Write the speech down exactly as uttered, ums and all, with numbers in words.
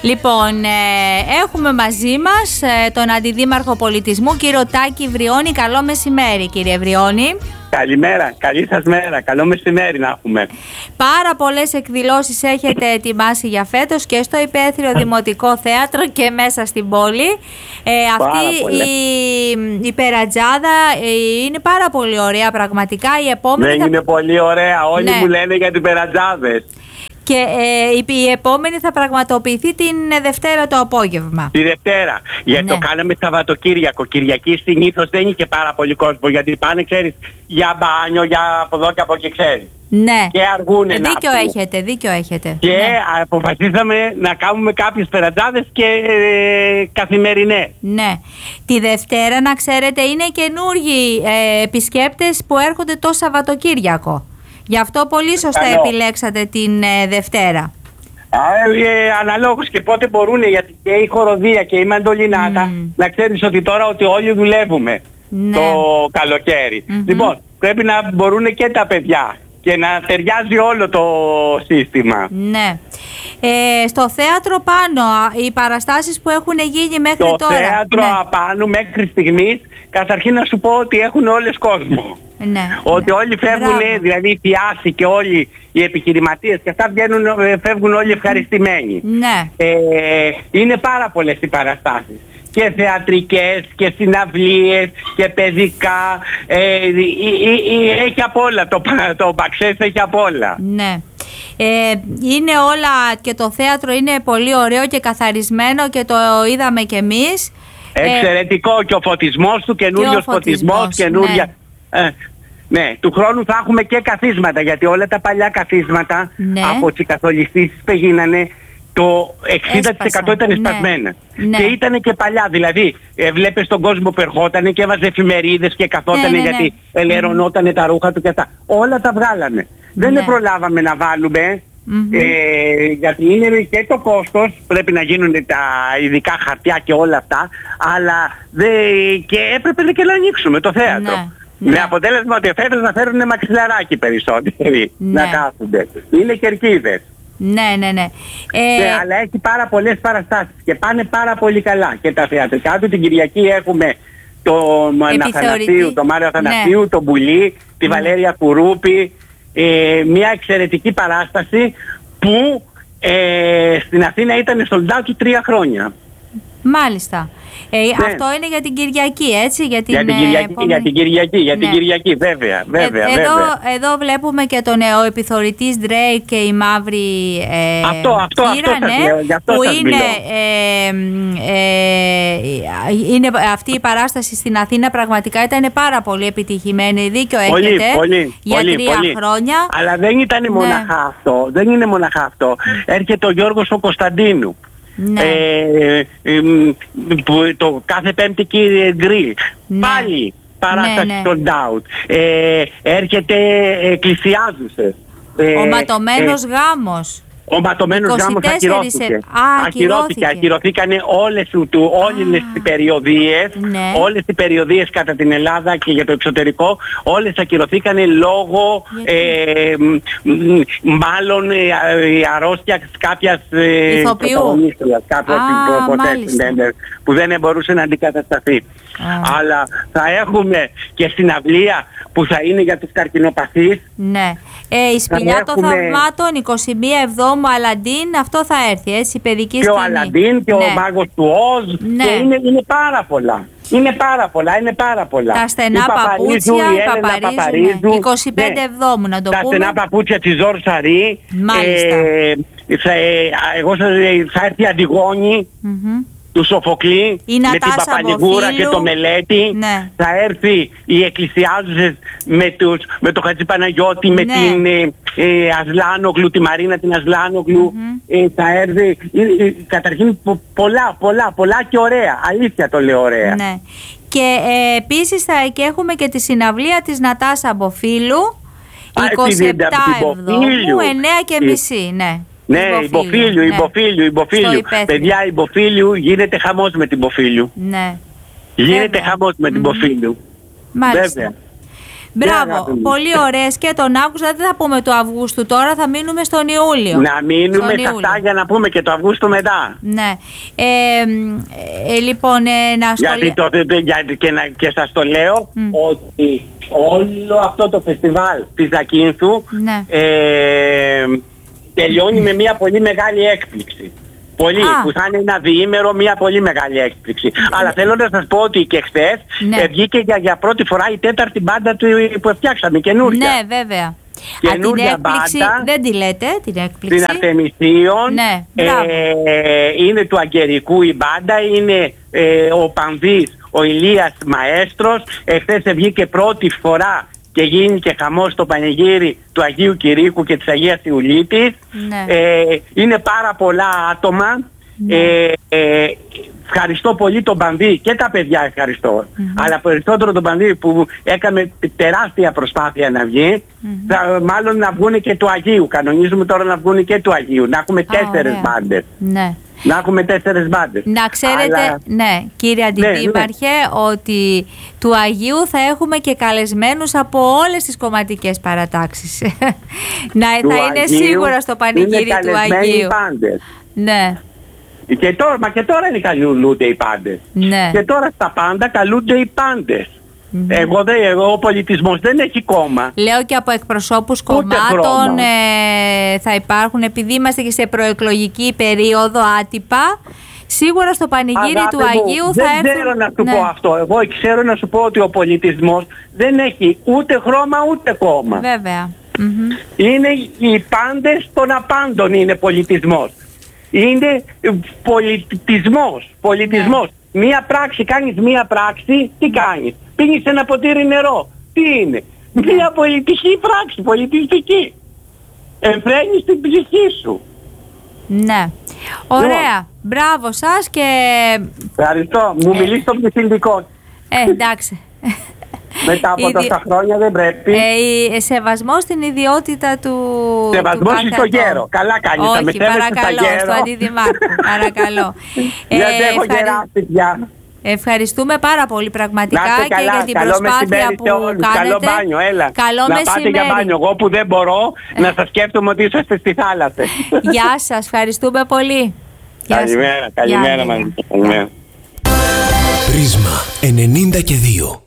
Λοιπόν, ε, έχουμε μαζί μας ε, τον Αντιδήμαρχο Πολιτισμού, κύριο Τάκη Βριώνη. Καλό μεσημέρι, κύριε Βριώνη. Καλημέρα, καλή σας μέρα, καλό μεσημέρι να έχουμε. Πάρα πολλές εκδηλώσεις έχετε ετοιμάσει για φέτος και στο Υπαίθριο Δημοτικό Θέατρο και μέσα στην πόλη. Ε, αυτή η, η περατζάδα ε, είναι πάρα πολύ ωραία πραγματικά. Η επόμενη Δεν θα... είναι πολύ ωραία, όλοι ναι. μου λένε για την περατζάδες. Και ε, η επόμενη θα πραγματοποιηθεί την Δευτέρα το απόγευμα. Τη Δευτέρα. Γιατί ναι. το κάναμε Σαββατοκύριακο. Κυριακή συνήθως δεν είχε πάρα πολύ κόσμο. Γιατί πάνε, ξέρεις, για μπάνιο, για από εδώ και από εκεί, ξέρεις. Ναι. Και αργούνε ε, να δίκιο πούμε. έχετε, δίκιο έχετε. Και ναι. αποφασίσαμε να κάνουμε κάποιες περατζάδες και ε, καθημερινές. Ναι. Τη Δευτέρα, να ξέρετε, είναι καινούργιοι ε, επισκέπτες που έρχονται το Σαββατοκύριακο. Γι' αυτό πολύ σωστά Καλό. επιλέξατε την ε, Δευτέρα. Ε, αναλόγως και πότε μπορούν, γιατί και η χοροδία και η μαντολινάτα, mm. να ξέρεις ότι τώρα ότι όλοι δουλεύουμε ναι. το καλοκαίρι. Mm-hmm. Λοιπόν, πρέπει να μπορούν και τα παιδιά και να ταιριάζει όλο το σύστημα. Ναι. Ε, στο θέατρο πάνω, οι παραστάσεις που έχουν γίνει μέχρι το τώρα. Το θέατρο ναι. απάνω μέχρι στιγμής, καταρχήν να σου πω ότι έχουν όλες κόσμο. Ναι, ότι ναι. όλοι φεύγουν, δηλαδή οι πιάσει και όλοι οι επιχειρηματίες και αυτά βγαίνουν, φεύγουν όλοι ευχαριστημένοι. Ναι. Ε, είναι πάρα πολλές οι παραστάσεις. Και θεατρικές και συναυλίες και παιδικά. Ε, ε, ε, ε, έχει απ' όλα. Το, το Μπαξές έχει απ' όλα. Ναι. Ε, είναι όλα και το θέατρο είναι πολύ ωραίο και καθαρισμένο και το είδαμε κι εμείς. Εξαιρετικό, και ο φωτισμός του, καινούριος φωτισμός, καινούρια... Ναι. Ε, ναι, του χρόνου θα έχουμε και καθίσματα, γιατί όλα τα παλιά καθίσματα ναι. από τις καθολιστήσεις που γίνανε, το εξήντα τοις εκατό ήταν σπασμένα. Ναι. Και ήταν και παλιά, δηλαδή ε, βλέπεις τον κόσμο που ερχότανε και έβαζε εφημερίδες και καθότανε, ναι, ναι, ναι. γιατί ελερωνότανε mm. τα ρούχα του και αυτά. Όλα τα βγάλαμε. Ναι. Δεν προλάβαμε να βάλουμε. Mm-hmm. Ε, γιατί είναι και το κόστος, πρέπει να γίνουν τα ειδικά χαρτιά και όλα αυτά, αλλά δε, και έπρεπε και να ανοίξουμε το θέατρο. Ναι. Με ναι. αποτέλεσμα ότι φέτος να φέρουν μαξιλαράκι περισσότεροι, ναι. να κάθονται. Είναι κερκίδες. Ναι, ναι, ναι. Ε... ναι. Αλλά έχει πάρα πολλές παραστάσεις και πάνε πάρα πολύ καλά. Και τα θεατρικά του, την Κυριακή έχουμε το Αθανασίου, το Μάριο Αθανασίου, ναι. τον Μπουλή, τη mm. Βαλέρια Κουρούπη. Ε, μια εξαιρετική παράσταση που ε, στην Αθήνα ήταν sold out του τρία χρόνια. Μάλιστα. Ε, ναι. Αυτό είναι για την Κυριακή, έτσι, για την, για την Κυριακή, επόμενη... για την Κυριακή, για ναι. την Κυριακή, βέβαια, βέβαια, ε, βέβαια. Εδώ, εδώ βλέπουμε και τον ο επιθεωρητής Drake και η μαύρη ε, αυτό, αυτό, θύρα, αυτό ναι, σας λέω, γι' αυτό που σας είναι, ε, ε, είναι αυτή η παράσταση στην Αθήνα, πραγματικά ήταν πάρα πολύ επιτυχημένη, δίκιο πολύ, έχετε, πολύ, για πολύ, τρία πολύ. χρόνια. Αλλά δεν ήταν ναι. μοναχά αυτό, δεν είναι μοναχά αυτό. Έρχεται ο Γιώργος ο Κωνσταντίνου. Ναι. Ε, ε, που το κάθε Πέμπτη κύριε γκριλ. Ναι. Πάλι παράσταση ναι, ναι. sold out. Ε, έρχεται εκκλησιάζουσε. Ο ε, ματωμένος ε, γάμος. Ο ματωμένος γάμος ακυρώθηκε. Α, ακυρώθηκε. Ακυρωθήκανε όλες, του, όλες τις περιοδίες, ναι. όλες τις περιοδίες κατά την Ελλάδα και για το εξωτερικό, όλες ακυρωθήκανε λόγω ε, μάλλον ε, αρρώστιας κάποιας ε, πρωταγωνίστριας, κάποιας που δεν μπορούσε να αντικατασταθεί. Ah. Αλλά θα έχουμε και συναυλία που θα είναι για τους καρκινοπαθείς. Ναι. Ε, η σπηλιά των έχουμε... θαυμάτων, εικοστή πρώτη Εβδόμου Αλαντίν, αυτό θα έρθει, έτσι, η παιδική σκηνή. Και ο Αλαντίν και ναι. ο Μάγος του Οζ, ναι. και είναι, είναι πάρα πολλά. Είναι πάρα πολλά, είναι πάρα πολλά. Τα στενά παπούτσια, η Παπαρίζου, ναι. εικοστή πέμπτη Εβδόμου, να το τα πούμε. Τα στενά παπούτσια της Ζορ Σαρή. Μάλιστα. Ε, θα, εγώ θα, θα έρθει η Αντιγόνη. Mm-hmm. του Σοφοκλή με την Παπαλιγούρα και το Μελέτη. Ναι. Θα έρθει οι εκκλησιάζουσες με, τους, με το Χατζη Παναγιώτη, με ναι. την ε, ε, Ασλάνογλου, τη Μαρίνα την Ασλάνογλου. Mm-hmm. Ε, θα έρθει ε, ε, καταρχήν πο, πολλά, πολλά, πολλά και ωραία. Αλήθεια το λέω, ωραία. Ναι. Και ε, επίσης θα και έχουμε και τη συναυλία της Νατάσα Μποφίλου, εικοστή επτά Εβδόμου, εννιά και μισή, ναι. Ναι, Υποφίλιου, ναι. Υποφίλιου, Υποφίλιου. Παιδιά, Υποφίλιου, γίνεται χαμός με την Υποφίλιου. Ναι. Γίνεται Βέβαια. χαμός με την Υποφίλιου. Μάλιστα. Βέβαια. Μπράβο, πολύ ωραίες και τον άκουσα. Δεν θα πούμε το Αυγούστου τώρα, θα μείνουμε στον Ιούλιο. Να μείνουμε σε αυτά για να πούμε και το Αυγούστου μετά. Ναι. Ε, ε, λοιπόν, ε, να στο γιατί το, για, και, να, και σας το λέω mm. ότι όλο αυτό το φεστιβάλ της Ζακίνθου ναι. ε, τελειώνει με μια πολύ μεγάλη έκπληξη. Πολύ, ah. που θα είναι ένα διήμερο, μια πολύ μεγάλη έκπληξη. Mm. Αλλά θέλω να σας πω ότι και χθες ναι. ε, βγήκε για, για πρώτη φορά η τέταρτη μπάντα του, που φτιάξαμε, καινούργια. Ναι, βέβαια. Α, την έκπληξη μπάντα, δεν τη λέτε, την έκπληξη. Την Αρτεμισίων, ναι, ε, είναι του Αγγερικού η μπάντα, είναι ε, ο Πανδής, ο Ηλίας Μαέστρος. Εχθές βγήκε πρώτη φορά και γίνει και χαμός στο πανηγύρι του Αγίου Κηρύκου και της Αγίας Ιουλίτης. Ναι. Ε, είναι πάρα πολλά άτομα. Ναι. Ε, ε, ευχαριστώ πολύ τον Πανδί και τα παιδιά ευχαριστώ. Mm-hmm. Αλλά περισσότερο τον Πανδί που έκανε τεράστια προσπάθεια να βγει. Mm-hmm. Θα, μάλλον να βγουν και του Αγίου. Κανονίζουμε τώρα να βγουν και του Αγίου. Να έχουμε τέσσερες oh, μπάντες. Ναι. Να έχουμε τέσσερες μπάντες. Να ξέρετε, αλλά... ναι, κύριε Αντιδήμαρχε, ναι, ναι. ότι του Αγίου θα έχουμε και καλεσμένους από όλες τις κομματικές παρατάξεις. να, θα Αγίου είναι σίγουρα στο πανηγύρι του Αγίου. Πάντες. Ναι. Και τώρα, μα και τώρα είναι καλούνται οι πάντες. Ναι. Και τώρα στα πάντα καλούνται οι πάντες. Mm-hmm. Εγώ, δε, εγώ ο πολιτισμός δεν έχει κόμμα. Λέω και από εκπροσώπους κομμάτων ε, θα υπάρχουν, επειδή είμαστε και σε προεκλογική περίοδο άτυπα. Σίγουρα στο πανηγύρι Αγάπη του μου, Αγίου θα έρθουν... Δεν ξέρω να σου ναι. πω αυτό. Εγώ ξέρω να σου πω ότι ο πολιτισμός δεν έχει ούτε χρώμα ούτε κόμμα. Βέβαια. Mm-hmm. Είναι οι πάντες των απάντων είναι πολιτισμός. Είναι πολιτισμός. Πολιτισμός. Ναι. Μία πράξη, κάνεις μία πράξη, τι κάνεις? Πίνεις ένα ποτήρι νερό. Τι είναι? Ναι. Μία πολιτική πράξη, πολιτιστική. Εμφραίνεις την ψυχή σου. Ναι. Ωραία. Λοιπόν. Μπράβο σας και... Ευχαριστώ. Μου ε... μιλείς στο πληθυντικό. Ε, εντάξει. Μετά από τόσα Ιδι... χρόνια δεν πρέπει. Ε, σεβασμό στην ιδιότητα του. Σεβασμό στο γέρο. Καλά κάνεις. Όχι, με παρακαλώ, στο Αντιδημάρχο. Παρακαλώ. Γιατί ε, έχω ευχαρι... γεράσει πια. Ευχαριστούμε πάρα πολύ πραγματικά και καλά, για την προσπάθεια που κάνετε. Καλό μπάνιο, έλα. Καλό να μεσημέρι. Πάτε για μπάνιο. Εγώ που δεν μπορώ να σας σκέφτομαι ότι είσαστε στη θάλασσα. Γεια σας, ευχαριστούμε πολύ. Καλημέρα, καλημέρα. Πρίσμα ενενήντα και δύο.